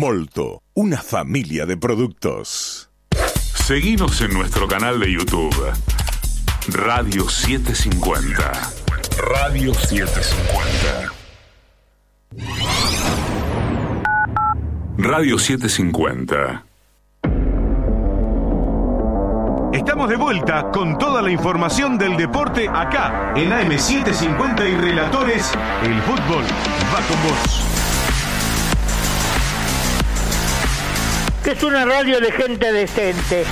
Molto, una familia de productos. Seguinos en nuestro canal de YouTube. Radio 750. Radio 750. Radio 750. Estamos de vuelta con toda la información del deporte acá en AM750 y Relatores. El fútbol va con vos. Que es una radio de gente decente.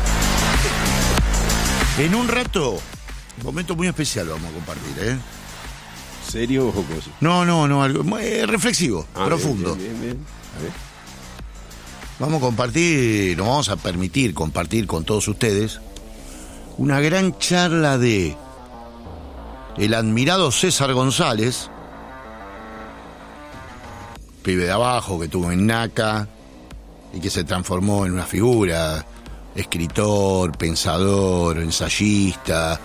En un rato, un momento muy especial vamos a compartir, ¿eh? ¿Serio o jocoso? No, algo reflexivo, profundo. Bien. A ver. Vamos a compartir, nos vamos a permitir compartir con todos ustedes una gran charla de el admirado César González, pibe de abajo que tuvo en NACA y que se transformó en una figura, escritor, pensador, ensayista,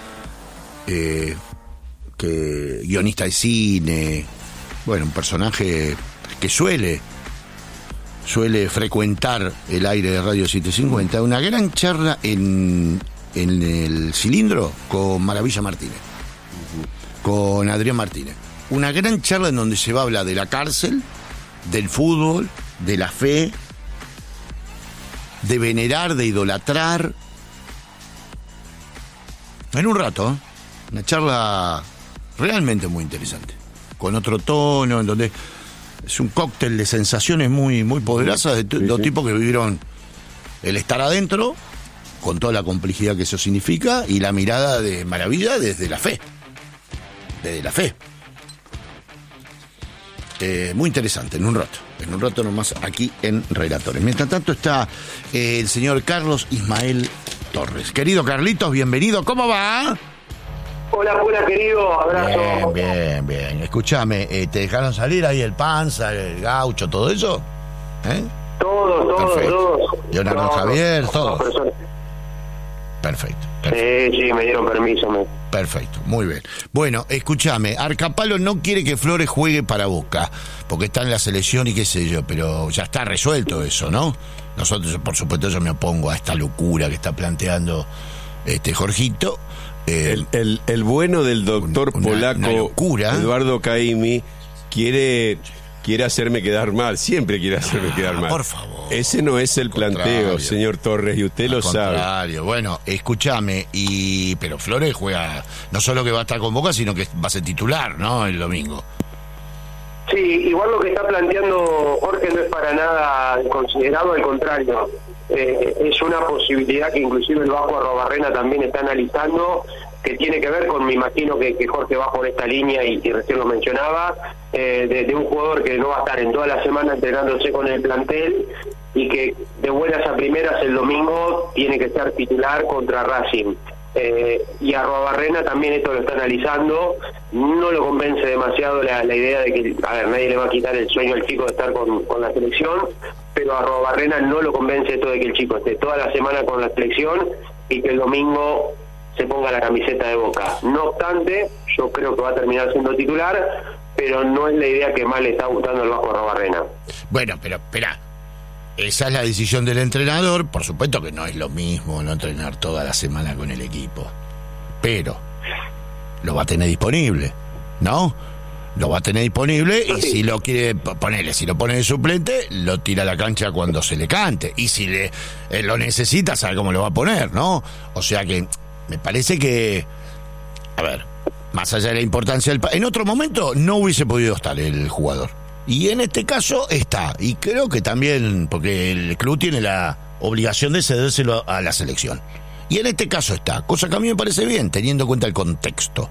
guionista de cine, bueno, un personaje que suele frecuentar el aire de Radio 750, una gran charla en el Cilindro con Maravilla Martínez, con Adrián Martínez. Una gran charla en donde se va a hablar de la cárcel, del fútbol, de la fe, de venerar, de idolatrar. En un rato, una charla realmente muy interesante, con otro tono, en donde es un cóctel de sensaciones muy, muy poderosas de dos tipos que vivieron el estar adentro, con toda la complejidad que eso significa, y la mirada de Maravilla desde la fe. Desde la fe. Muy interesante, en un rato nomás aquí en Relatores. Mientras tanto está el señor Carlos Ismael Torres. Querido Carlitos, bienvenido, ¿cómo va? Hola, querido, abrazo. Bien. Escúchame, ¿te dejaron salir ahí el Panza, el Gaucho, todo eso? Todos. Leonardo Javier, todo. Perfecto. Sí, me dieron permiso. Perfecto, muy bien. Bueno, escúchame, Arcapalo no quiere que Flores juegue para Boca, porque está en la selección y qué sé yo, pero ya está resuelto eso, ¿no? Nosotros, por supuesto, yo me opongo a esta locura que está planteando Jorgito. El bueno del doctor polaco una locura. Eduardo Caimi quiere hacerme quedar mal, siempre quiere hacerme quedar mal. Por favor. Ese no es el planteo, señor Torres, y usted lo sabe. Bueno, escúchame, pero Flores juega, no solo que va a estar con Boca, sino que va a ser titular, ¿no? El domingo. Sí, igual lo que está planteando Jorge no es para nada considerado, al contrario. Es una posibilidad que inclusive el Vasco Arrobarrena también está analizando, que tiene que ver con, me imagino que Jorge va por esta línea y recién lo mencionaba, de un jugador que no va a estar en toda la semana entrenándose con el plantel y que de buenas a primeras el domingo tiene que ser titular contra Racing. Y Arrobarrena también esto lo está analizando, no lo convence demasiado la idea de que, nadie le va a quitar el sueño al chico de estar con la selección, pero Arrobarrena no lo convence esto de que el chico esté toda la semana con la selección y que el domingo se ponga la camiseta de Boca. No obstante, yo creo que va a terminar siendo titular, pero no es la idea que más le está gustando al Vasco Arrobarrena. Bueno, pero espera, esa es la decisión del entrenador. Por supuesto que no es lo mismo no entrenar toda la semana con el equipo, pero lo va a tener disponible, ¿no? Lo va a tener disponible y si lo quiere ponerle, si lo pone de suplente, lo tira a la cancha cuando se le cante, y si lo necesita, sabe cómo lo va a poner, ¿no? O sea que me parece que, a ver, más allá de la importancia en otro momento no hubiese podido estar el jugador, y en este caso está, y creo que también porque el club tiene la obligación de cedérselo a la selección, y en este caso está, cosa que a mí me parece bien, teniendo en cuenta el contexto.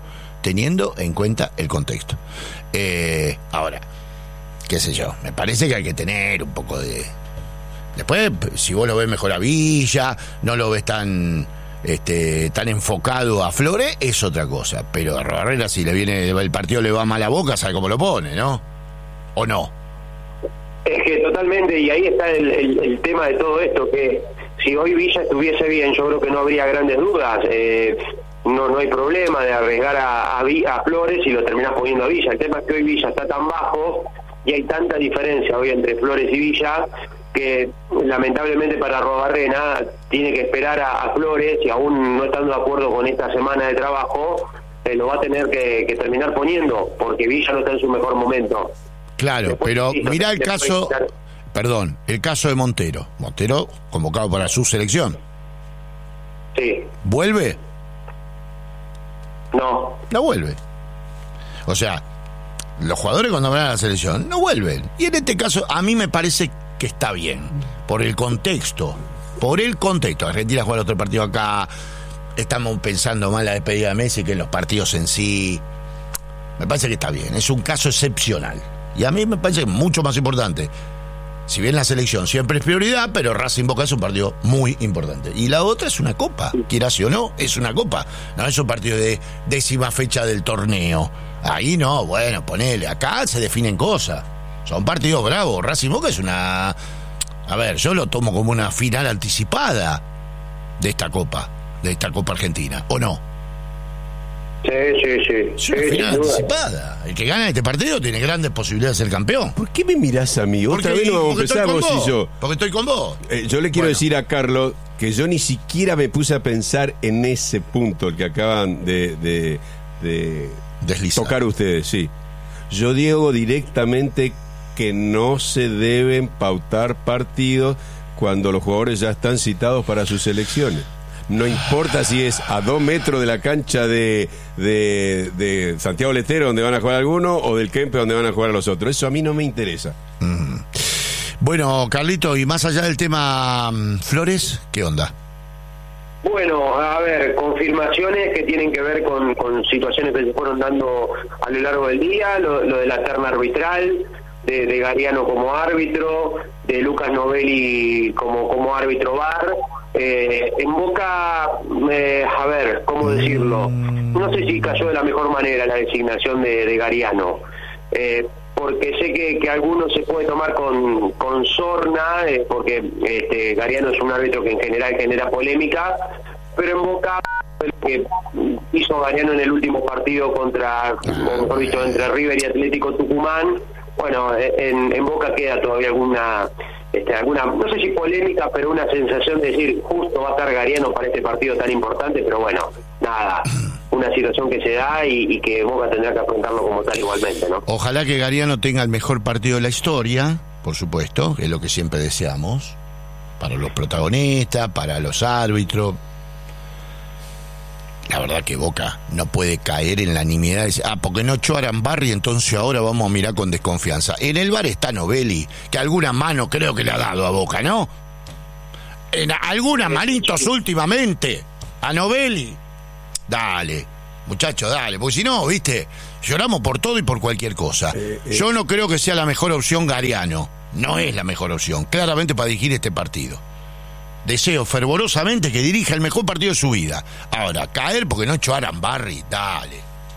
Ahora, qué sé yo, me parece que hay que tener un poco de... Después, si vos lo ves mejor a Villa, no lo ves tan enfocado a Flores, es otra cosa, pero a Barrera, si el partido le va mal a Boca, sabe cómo lo pone, ¿no? ¿O no? Es que totalmente, y ahí está el tema de todo esto, que si hoy Villa estuviese bien, yo creo que no habría grandes dudas. No hay problema de arriesgar a Flores y lo terminás poniendo a Villa. El tema es que hoy Villa está tan bajo y hay tanta diferencia hoy entre Flores y Villa que lamentablemente para Arrobarrena tiene que esperar a Flores, y aún no estando de acuerdo con esta semana de trabajo, lo va a tener que terminar poniendo, porque Villa no está en su mejor momento. Claro, después, pero mirá el caso, el caso de Montero. Montero convocado para su selección. Sí. ¿Vuelve? No. No vuelve. O sea, los jugadores cuando van a la selección no vuelven. Y en este caso a mí me parece que está bien, por el contexto. Argentina juega otro partido acá, estamos pensando más en la despedida de Messi que en los partidos en sí. Me parece que está bien, es un caso excepcional. Y a mí me parece mucho más importante. Si bien la selección siempre es prioridad, pero Racing Boca es un partido muy importante. Y la otra es una copa, quieras o no, es una copa. No es un partido de 10ª fecha del torneo. Ahí no, bueno, ponele, acá se definen cosas. Son partidos bravos. Racing Boca es una... A ver, yo lo tomo como una final anticipada de esta copa argentina, ¿o no? Sí. Es una final anticipada. El que gana este partido tiene grandes posibilidades de ser campeón. ¿Por qué me mirás a mí? Otra vez no vamos a empezar vos y yo. Porque estoy con vos. Yo le quiero decir a Carlos que yo ni siquiera me puse a pensar en ese punto, el que acaban de deslizar. Tocar ustedes, sí. Yo digo directamente que no se deben pautar partidos cuando los jugadores ya están citados para sus selecciones. No importa si es a 2 metros de la cancha de Santiago del Estero, donde van a jugar algunos, o del Kempe, donde van a jugar los otros. Eso a mí no me interesa. Bueno, Carlito, y más allá del tema Flores, ¿qué onda? Bueno, a ver, confirmaciones que tienen que ver con situaciones que se fueron dando a lo largo del día, lo de la terna arbitral, de Gariano como árbitro, de Lucas Novelli como árbitro VAR. En Boca, a ver, ¿cómo decirlo? No sé si cayó de la mejor manera la designación de Gariano, porque sé que algunos se puede tomar con sorna, porque Gariano es un árbitro que en general genera polémica, pero en Boca lo que hizo Gariano en el último partido mejor dicho, entre River y Atlético Tucumán, bueno, en Boca queda todavía alguna, no sé si polémica, pero una sensación de decir, justo va a estar Gariano para este partido tan importante, pero bueno, nada, una situación que se da y que Boca tendrá que afrontarlo como tal igualmente, ¿no? Ojalá que Gariano tenga el mejor partido de la historia, por supuesto, que es lo que siempre deseamos, para los protagonistas, para los árbitros. La verdad que Boca no puede caer en la nimiedad de porque no echó a Arambarri, entonces ahora vamos a mirar con desconfianza. En el VAR está Novelli, que alguna mano creo que le ha dado a Boca, ¿no? En algunas manitos últimamente a Novelli. Dale, muchacho, dale, porque si no, viste, lloramos por todo y por cualquier cosa. Yo no creo que sea la mejor opción Gariano. No es la mejor opción, claramente, para dirigir este partido. Deseo fervorosamente que dirija el mejor partido de su vida. Ahora, caer porque no echó a Arambarri, dale.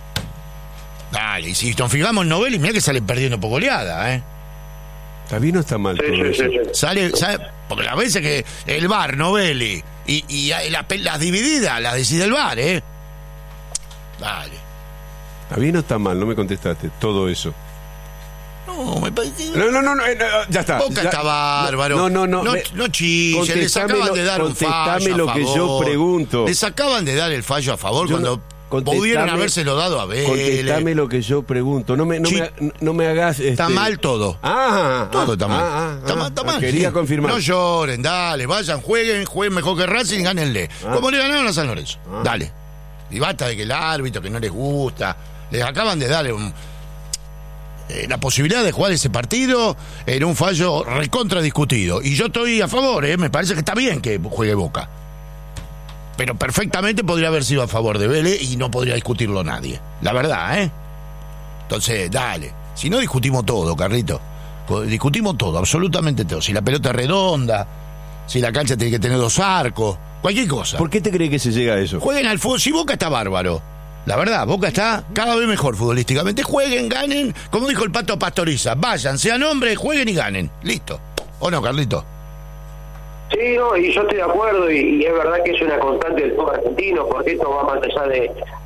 Y si nos fijamos en Novelli, mirá que sale perdiendo por goleada, ¿Está bien o está mal todo eso? Sale, porque las veces que el VAR, Novelli, y las divididas las decide el VAR, Dale. ¿Está bien o está mal? No me contestaste todo eso. No, me parece... No, ya está. Boca está bárbaro. No chillen, les acaban de dar un fallo a favor. Lo que yo pregunto. Les acaban de dar el fallo a favor cuando pudieron habérselo dado a Vélez. Contestame lo que yo pregunto. No me hagas... Está mal todo. Todo está mal. Está mal. Quería confirmar. No lloren, dale, vayan, jueguen mejor que Racing y gánenle. Como le ganaron a San Lorenzo. Dale. Y basta de que el árbitro, que no les gusta. Les acaban de dar la posibilidad de jugar ese partido en un fallo recontra discutido. Y yo estoy a favor, me parece que está bien que juegue Boca. Pero perfectamente podría haber sido a favor de Vélez y no podría discutirlo nadie. La verdad, Entonces, dale. Si no, discutimos todo, Carlito. Discutimos todo, absolutamente todo. Si la pelota es redonda, si la cancha tiene que tener 2 arcos, cualquier cosa. ¿Por qué te crees que se llega a eso? Jueguen al fútbol. Si Boca está bárbaro. La verdad, Boca está cada vez mejor futbolísticamente. Jueguen, ganen, como dijo el Pato Pastoriza. Vayan, sean hombres, jueguen y ganen. Listo. ¿O no, Carlito? Sí, no, y yo estoy de acuerdo, y es verdad que es una constante del fútbol argentino, porque esto va más allá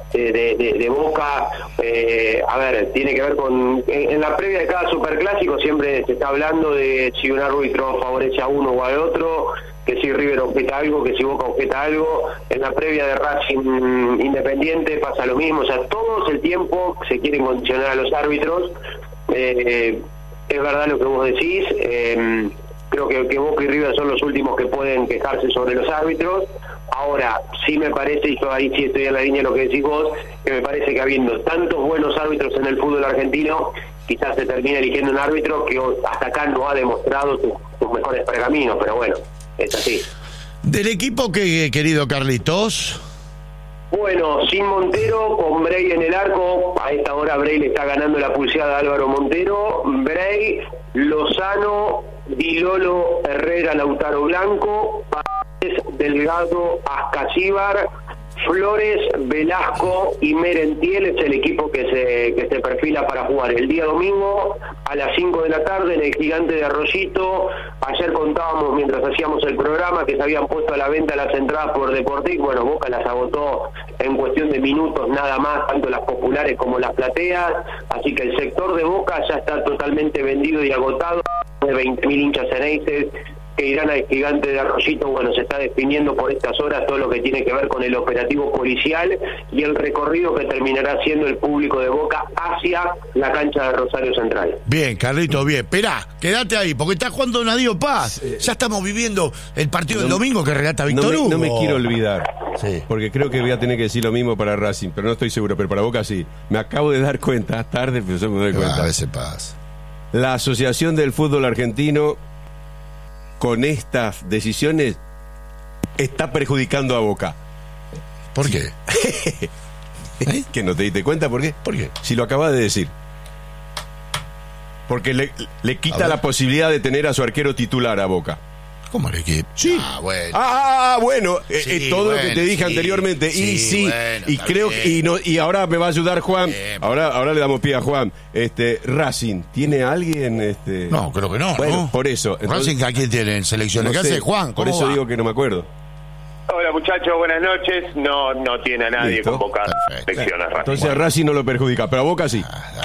de Boca, a ver, tiene que ver con, en la previa de cada superclásico siempre se está hablando de si un árbitro favorece a uno o al otro, que si River objeta algo, que si Boca objeta algo. En la previa de Racing Independiente pasa lo mismo, o sea, todo el tiempo se quieren condicionar a los árbitros. Es verdad lo que vos decís, creo que Boca y River son los últimos que pueden quejarse sobre los árbitros. Ahora, sí me parece, y yo ahí sí estoy en la línea de lo que decís vos, que me parece que habiendo tantos buenos árbitros en el fútbol argentino, quizás se termina eligiendo un árbitro que hasta acá no ha demostrado sus mejores pergaminos, pero bueno, es así. ¿Del equipo que, querido Carlitos? Bueno, sin Montero, con Bray en el arco. A esta hora Bray le está ganando la pulseada a Álvaro Montero. Bray, Lozano, Di Lolo, Herrera, Lautaro Blanco, Páez, Delgado, Ascasíbar, Flores, Velasco y Merentiel es el equipo que se perfila para jugar el día domingo a las 5 de la tarde en el Gigante de Arroyito. Ayer contábamos, mientras hacíamos el programa, que se habían puesto a la venta las entradas por Deportic. Bueno, Boca las agotó en cuestión de minutos nada más, tanto las populares como las plateas, así que el sector de Boca ya está totalmente vendido y agotado. De 20.000 hinchas ceneices que irán al Gigante de Arroyito. Bueno, se está definiendo por estas horas todo lo que tiene que ver con el operativo policial y el recorrido que terminará haciendo el público de Boca hacia la cancha de Rosario Central. Bien, Carlito, bien. Esperá, quédate ahí, porque está jugando Nadio Paz. Ya estamos viviendo el partido del domingo que relata Víctor Hugo. No me quiero olvidar, sí, porque creo que voy a tener que decir lo mismo para Racing, pero no estoy seguro, pero para Boca sí. Me acabo de dar cuenta, tarde, pero yo me doy cuenta. A veces pasa. La Asociación del Fútbol Argentino, con estas decisiones, está perjudicando a Boca. ¿Por qué? ¿Que no te diste cuenta por qué? ¿Por qué? Si lo acabas de decir. Porque le quita la posibilidad de tener a su arquero titular a Boca. ¿Cómo le que? Sí. Bueno. Sí, todo lo que te dije anteriormente. Sí, y sí, bueno, y creo bien. y ahora me va a ayudar Juan. Bien. Ahora le damos pie a Juan. Racing, ¿tiene a alguien? No, creo que no. Bueno, ¿no? por eso. Entonces, Racing, ¿a quién tiene en selecciones? no ¿Qué sé, hace Juan? por eso va? digo que no me acuerdo. Hola muchachos, buenas noches. No tiene a nadie Listo. convocado a Perfecto. selecciones Racing. Entonces a Racing no lo perjudica, pero a Boca sí.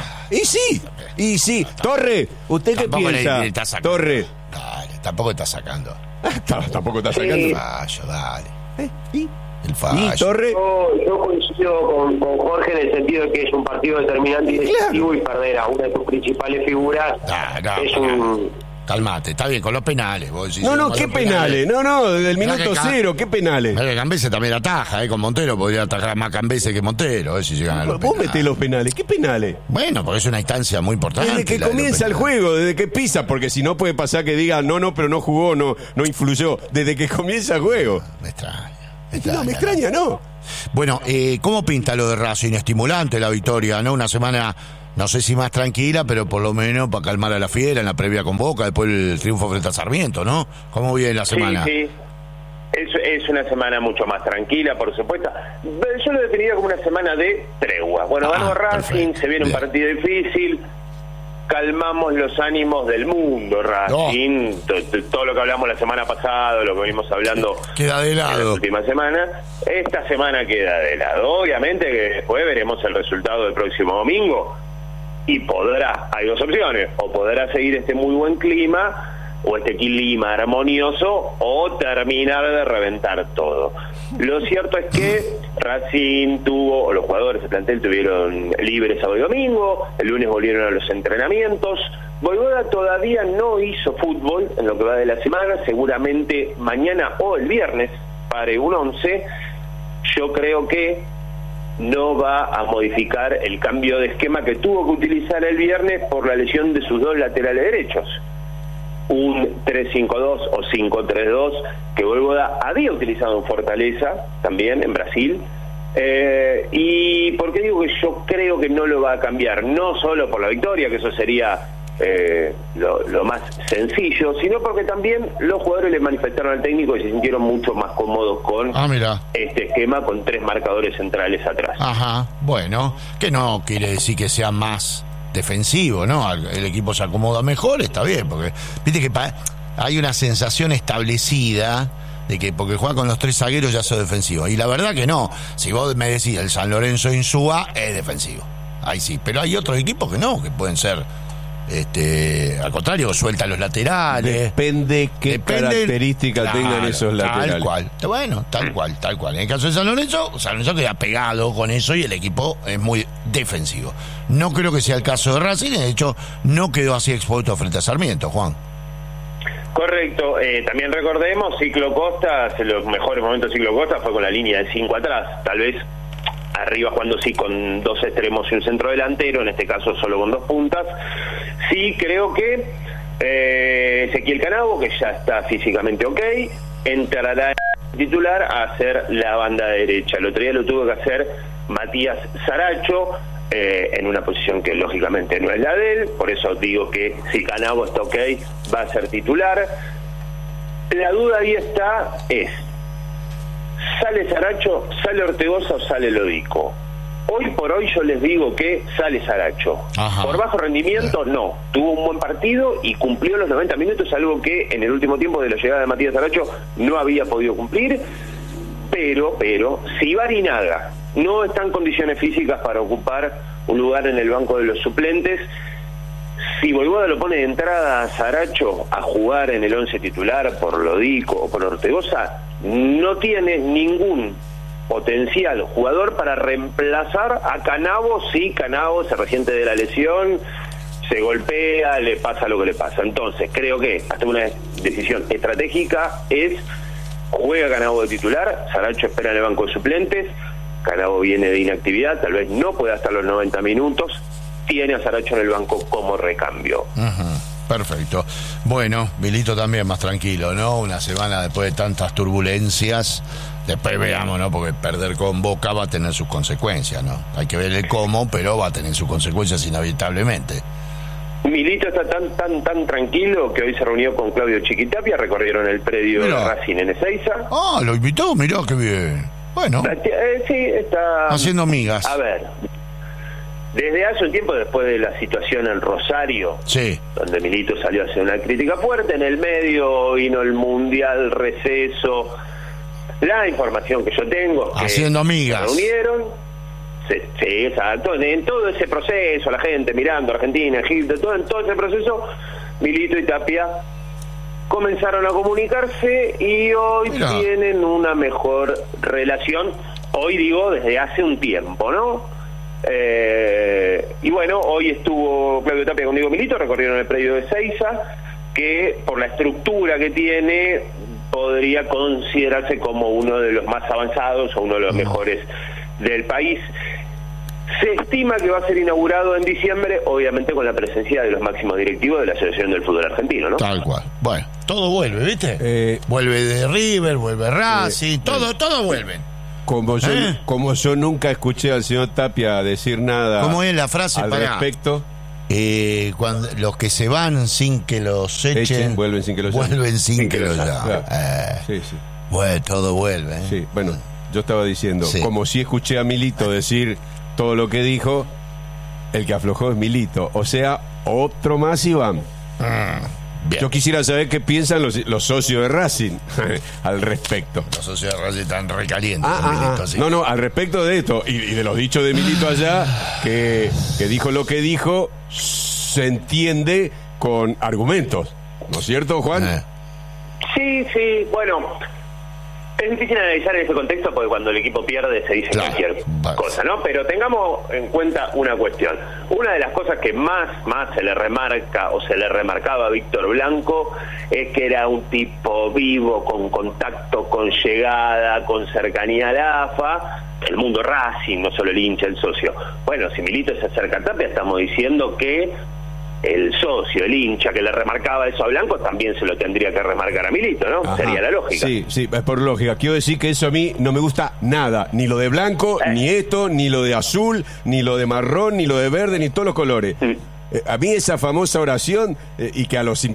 Y sí. Torre, ¿usted qué Tampoco piensa? le está sacando. Torre. Dale, tampoco está sacando. Tampoco está Sí. sacando. Fallo, dale. ¿Y El fallo. Torre? Yo coincido con Jorge en el sentido de que es un partido determinante y decisivo, y perder a una de tus principales figuras es un... Calmate, está bien, con los penales. Vos decís, No, con ¿qué los penales? No, desde el Mirá minuto que cero, ¿qué penales? Mirá que Cambese también ataja, con Montero podría atajar más Cambese que Montero, si llegan a los Vos penales. metés los penales, ¿qué penales? Bueno, porque es una instancia muy importante. Desde que la de los comienza el penales. juego, desde que pisa, porque si no puede pasar que diga no, pero no jugó, no influyó. Desde que comienza el juego. Me extraña. No, me extraña, no. Bueno, ¿cómo pinta lo de Racing? Estimulante la victoria, ¿no? Una semana, no sé si más tranquila, pero por lo menos para calmar a la fiera en la previa con Boca, después el triunfo frente a Sarmiento, ¿no? ¿Cómo viene la semana? Sí. Es una semana mucho más tranquila, por supuesto. Yo lo definiría como una semana de tregua. Bueno, ganó Racing, perfecto. se viene un Bien. partido difícil. Calmamos los ánimos del mundo, Racing. Todo lo que hablamos la semana pasada, lo que venimos hablando Queda de en las lado. últimas semanas, esta semana queda de lado. Obviamente que después veremos el resultado del próximo domingo y hay dos opciones: o podrá seguir este muy buen clima o este clima armonioso, o terminar de reventar todo. Lo cierto es que Racing tuvo, o los jugadores del plantel tuvieron libres sábado y domingo, el lunes volvieron a los entrenamientos. Boyvoda todavía no hizo fútbol en lo que va de la semana, seguramente mañana o el viernes pare un 11. Yo creo que no va a modificar el cambio de esquema que tuvo que utilizar el viernes por la lesión de sus dos laterales derechos. Un 3-5-2 o 5-3-2 que Boyvoda había utilizado en Fortaleza, también en Brasil. ¿Y por qué digo que yo creo que no lo va a cambiar? No solo por la victoria, que eso sería lo más sencillo, sino porque también los jugadores le manifestaron al técnico y se sintieron mucho más cómodos con Mira. este esquema con tres marcadores centrales atrás. Ajá, bueno, que no quiere decir que sea más defensivo, ¿no? El equipo se acomoda mejor, está bien, porque viste que hay una sensación establecida de que porque juega con los 3 zagueros ya sos defensivo. Y la verdad que no. Si vos me decís el San Lorenzo Insúa, es defensivo. Ahí sí. Pero hay otros equipos que no, que pueden ser, al contrario, sueltan los laterales. Depende qué características tengan esos laterales. Tal cual. Bueno, tal cual. En el caso de San Lorenzo queda pegado con eso y el equipo es muy defensivo. No creo que sea el caso de Racing, de hecho, no quedó así expuesto frente a Sarmiento, Juan. Correcto, también recordemos, Ciclo Costa, en los mejores momentos de Ciclo Costa fue con la línea de 5 atrás, tal vez arriba jugando sí con 2 extremos y un centro delantero, en este caso solo con 2 puntas. Sí creo que Ezequiel Canabo, que ya está físicamente ok, entrará titular a hacer la banda derecha. El otro día lo tuvo que hacer Matías Saracho, en una posición que lógicamente no es la de él, por eso digo que si Canabo está ok, va a ser titular. La duda ahí está, ¿sale Saracho, sale Ortegoza o sale Lodico? Hoy por hoy yo les digo que sale Saracho. Ajá. Por bajo rendimiento, no. Tuvo un buen partido y cumplió los 90 minutos, algo que en el último tiempo de la llegada de Matías Saracho no había podido cumplir. Pero, si Barinaga no está en condiciones físicas para ocupar un lugar en el banco de los suplentes, si Voivoda lo pone de entrada a Saracho a jugar en el 11 titular por Lodico o por Ortegoza, no tiene ningún potencial jugador para reemplazar a Canabo si Canabo se resiente de la lesión, se golpea, le pasa lo que le pasa. Entonces creo que hasta una decisión estratégica es: juega Canabo de titular, Saracho espera en el banco de suplentes, Canabo viene de inactividad, tal vez no pueda estar los 90 minutos, tiene a Saracho en el banco como recambio. Perfecto. Bueno, Milito también más tranquilo, ¿no? Una semana después de tantas turbulencias. Después veamos, ¿no? Porque perder con Boca va a tener sus consecuencias, ¿no? Hay que ver el cómo, pero va a tener sus consecuencias inevitablemente. Milito está tan tranquilo que hoy se reunió con Claudio Chiquitapia, recorrieron el predio de Racing en Ezeiza. Ah, lo invitó, mirá qué bien. Bueno. Sí, está haciendo migas. A ver, desde hace un tiempo, después de la situación en Rosario, sí, donde Milito salió a hacer una crítica fuerte, en el medio vino el Mundial, receso. La información que yo tengo es que haciendo migas. Se reunieron. Sí, exacto. En todo ese proceso, la gente mirando Argentina, Egipto, en todo ese proceso, Milito y Tapia comenzaron a comunicarse y hoy tienen una mejor relación. Hoy digo desde hace un tiempo, ¿no? Y bueno, hoy estuvo Claudio Tapia con Diego Milito, recorrieron el predio de Ezeiza, que por la estructura que tiene podría considerarse como uno de los más avanzados o uno de los mejores del país. Se estima que va a ser inaugurado en diciembre, obviamente con la presencia de los máximos directivos de la Asociación del Fútbol Argentino, ¿no? Tal cual. Bueno, todo vuelve, ¿viste? Vuelve de River, vuelve Racing, todo vuelve. Como yo nunca escuché al señor Tapia decir nada. ¿Cómo es la frase al respecto? Cuando los que se van sin que los echen, vuelven sin que los llamen. Sí. Bueno, todo vuelve. Sí, bueno, yo estaba diciendo, como si escuché a Milito decir todo lo que dijo, el que aflojó es Milito. O sea, otro más y van. Bien. Yo quisiera saber qué piensan los socios de Racing al respecto. Los socios de Racing están recalientes. No, al respecto de esto y de los dichos de Milito allá, que dijo lo que dijo, se entiende con argumentos, ¿no es cierto, Juan? Sí, bueno, es difícil analizar en ese contexto porque cuando el equipo pierde se dice cualquier cosa, ¿no? Pero tengamos en cuenta una cuestión. Una de las cosas que más se le remarca o se le remarcaba a Víctor Blanco es que era un tipo vivo, con contacto, con llegada, con cercanía a la AFA, el mundo Racing, no solo el hincha, el socio. Bueno, si Milito se acerca a Tapia, estamos diciendo que el socio, el hincha que le remarcaba eso a Blanco, también se lo tendría que remarcar a Milito, ¿no? Ajá. Sería la lógica. Sí, es por lógica. Quiero decir que eso a mí no me gusta nada. Ni lo de blanco, ni esto, ni lo de azul, ni lo de marrón, ni lo de verde, ni todos los colores. A mí esa famosa oración, y que a los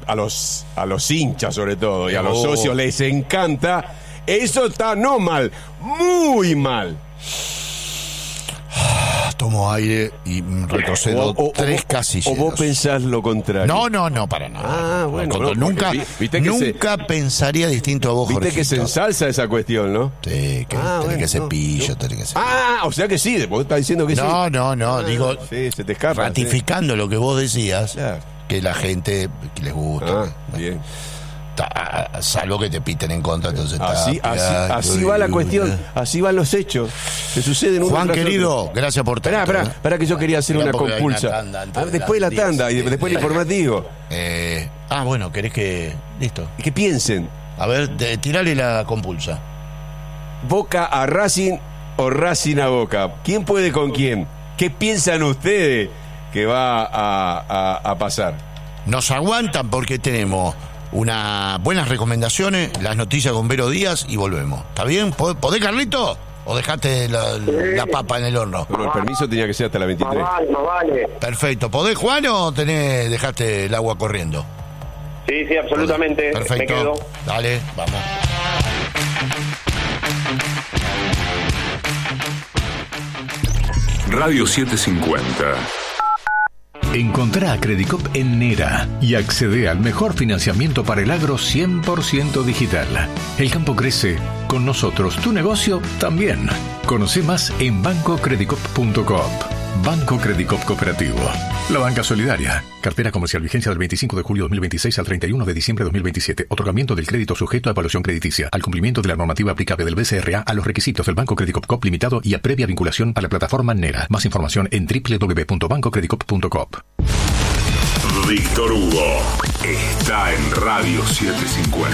hinchas sobre todo, y a los socios les encanta, eso está no mal, muy mal. Tomo aire y retrocedo tres casilleros. ¿O vos pensás lo contrario? No, para nada. Bueno, nunca pensaría distinto a vos, Viste Jorgito. que se ensalza esa cuestión, ¿no? Sí, tenés que cepillo, tenés que cepillo. O sea que sí, vos estás diciendo que sí. No, digo, sí, se te escapa. ratificando lo que vos decías, Claro. que la gente que les gusta. Bien. Salvo que te piten en contra, entonces Así va la cuestión, así van los hechos. Se suceden uno Juan, tras querido, otro. gracias por tanto. Esperá que yo quería hacer una porque hay compulsa. una tanda antes Después de la tanda y después el informativo. Bueno, querés que... Listo. Y que piensen, A ver, tirale la compulsa. Boca a Racing o Racing a Boca. ¿Quién puede con quién? ¿Qué piensan ustedes que va a pasar? Nos aguantan porque tenemos unas buenas recomendaciones, las noticias con Vero Díaz y volvemos. ¿Está bien? ¿Podés, Carlito? ¿O dejaste la papa en el horno? Bueno, el permiso tenía que ser hasta la 23. No vale. Perfecto. ¿Podés, Juan, o dejaste el agua corriendo? Sí, absolutamente. Perfecto. Me quedo. Dale, vamos. Radio 750. Encontrá a Credicop en Nera y accede al mejor financiamiento para el agro 100% digital. El campo crece, con nosotros tu negocio también. Conoce más en bancocredicop.coop. Banco Credicop Cooperativo. La banca solidaria. Cartera comercial, vigencia del 25 de julio 2026 al 31 de diciembre de 2027. Otorgamiento del crédito sujeto a evaluación crediticia. Al cumplimiento de la normativa aplicable del BCRA a los requisitos del Banco Credicop Coop Limitado y a previa vinculación a la plataforma Nera. Más información en www.bancocredicop.coop. Víctor Hugo está en Radio 750.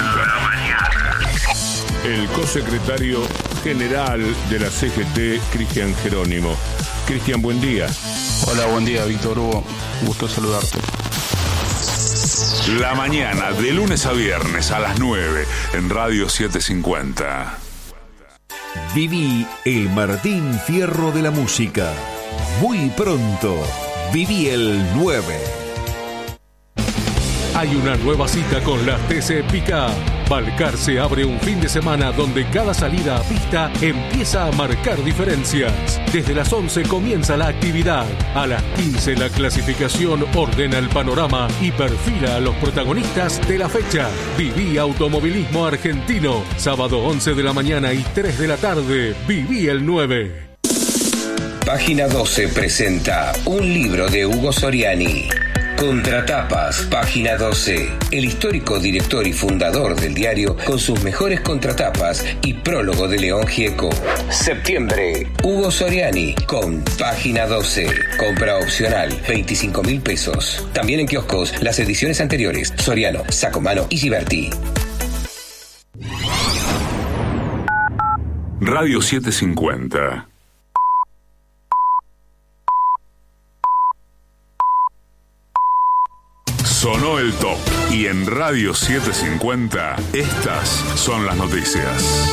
El cosecretario general de la CGT, Cristian Jerónimo. Cristian, buen día. Hola, buen día, Víctor Hugo. Gusto saludarte. La mañana, de lunes a viernes a las 9 en Radio 750. Viví el Martín Fierro de la música. Muy pronto, viví el 9. Hay una nueva cita con la TC Pickup. Balcarce abre un fin de semana donde cada salida a pista empieza a marcar diferencias. Desde las 11 comienza la actividad. A las 15 la clasificación ordena el panorama y perfila a los protagonistas de la fecha. Viví automovilismo argentino. Sábado 11 de la mañana y 3 de la tarde. Viví el 9. Página 12 presenta un libro de Hugo Soriani. Contratapas, página 12. El histórico director y fundador del diario con sus mejores contratapas y prólogo de León Gieco. Septiembre, Hugo Soriani con página 12. Compra opcional, 25.000 pesos. También en kioscos, las ediciones anteriores. Soriano, Sacomano y Giberti. Radio 750. Sonó el top y en Radio 750 estas son las noticias.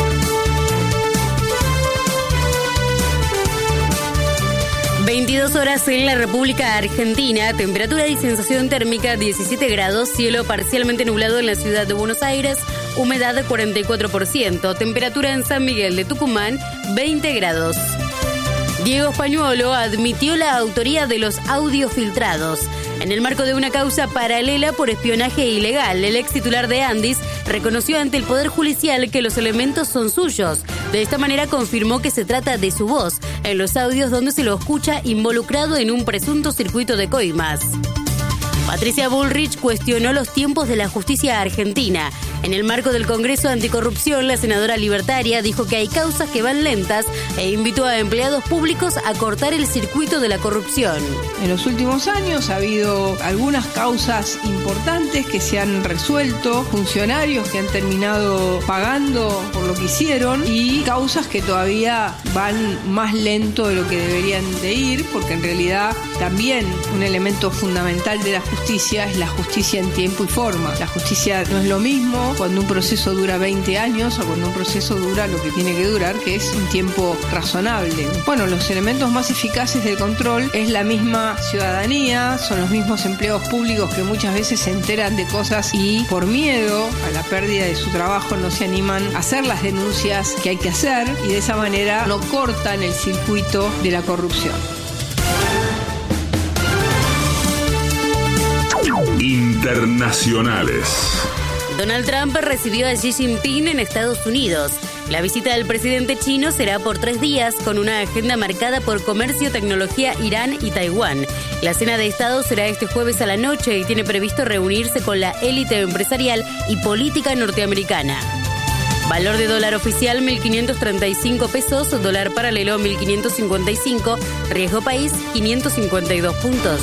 ...22 en la República Argentina... ...temperatura y sensación térmica 17 grados... ...cielo parcialmente nublado en la ciudad de Buenos Aires... ...humedad 44%... ...temperatura en San Miguel de Tucumán 20 grados... Diego Españuolo admitió la autoría de los audios filtrados. En el marco de una causa paralela por espionaje ilegal, el ex titular de Andis reconoció ante el Poder Judicial que los elementos son suyos. De esta manera confirmó que se trata de su voz, en los audios donde se lo escucha involucrado en un presunto circuito de coimas. Patricia Bullrich cuestionó los tiempos de la justicia argentina. En el marco del Congreso Anticorrupción, la senadora libertaria dijo que hay causas que van lentas e invitó a empleados públicos a cortar el circuito de la corrupción. En los últimos años ha habido algunas causas importantes que se han resuelto, funcionarios que han terminado pagando por lo que hicieron y causas que todavía van más lento de lo que deberían de ir, porque en realidad también un elemento fundamental de la justicia justicia es la justicia en tiempo y forma. La justicia no es lo mismo cuando un proceso dura 20 años o cuando un proceso dura lo que tiene que durar, que es un tiempo razonable. Bueno, los elementos más eficaces del control es la misma ciudadanía, son los mismos empleados públicos que muchas veces se enteran de cosas y por miedo a la pérdida de su trabajo no se animan a hacer las denuncias que hay que hacer y de esa manera no cortan el circuito de la corrupción. Internacionales. Donald Trump recibió a Xi Jinping en Estados Unidos. La visita del presidente chino será por 3 días, con una agenda marcada por comercio, tecnología, Irán y Taiwán. La cena de Estado será este jueves a la noche y tiene previsto reunirse con la élite empresarial y política norteamericana. Valor de dólar oficial 1.535 pesos, dólar paralelo 1.555, riesgo país 552 puntos.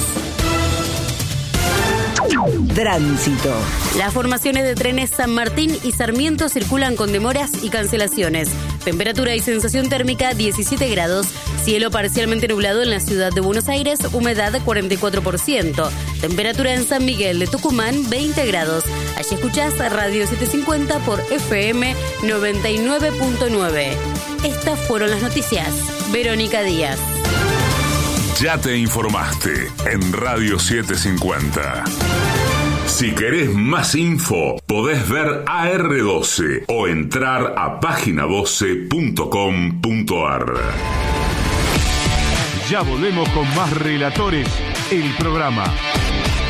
Tránsito. Las formaciones de trenes San Martín y Sarmiento circulan con demoras y cancelaciones. Temperatura y sensación térmica 17 grados. Cielo parcialmente nublado en la ciudad de Buenos Aires, humedad 44%. Temperatura en San Miguel de Tucumán 20 grados. Allí escuchás Radio 750 por FM 99.9. Estas fueron las noticias. Verónica Díaz. Ya te informaste en Radio 750. Si querés más info, podés ver AR12 o entrar a página12.com.ar. Ya volvemos con más Relatores, el programa.